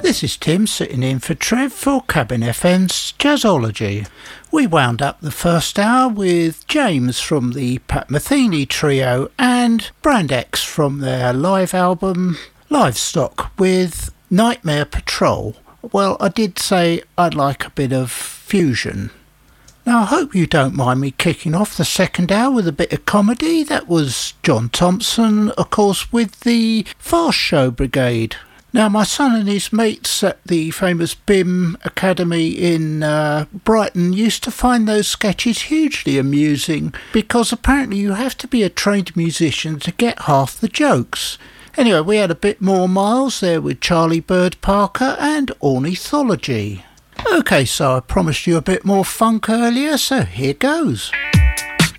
This is Tim sitting in for Trev for Cabin FM's Jazzology. We wound up the first hour with James from the Pat Metheny Trio and Brand X from their live album Livestock with Nightmare Patrol. Well, I did say I'd like a bit of fusion. Now, I hope you don't mind me kicking off the second hour with a bit of comedy. That was John Thompson, of course, with the Fast Show Brigade. Now, my son and his mates at the famous BIM Academy in Brighton used to find those sketches hugely amusing because apparently you have to be a trained musician to get half the jokes. Anyway, we had a bit more miles there with Charlie Bird Parker and Ornithology. OK, so I promised you a bit more funk earlier, so here goes.